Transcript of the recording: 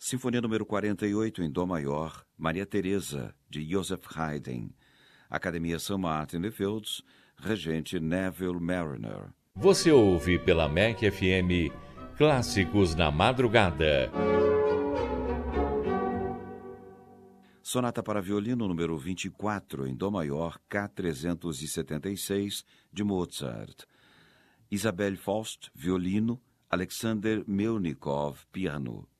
Sinfonia número 48 em Dó maior, Maria Teresa, de Joseph Haydn. Academia St. Martin in the Fields, regente Neville Marriner. Você ouve pela MEC FM Clássicos na Madrugada. Sonata para violino número 24 em Dó maior, K376, de Mozart. Isabelle Faust, violino, Alexander Melnikov, piano.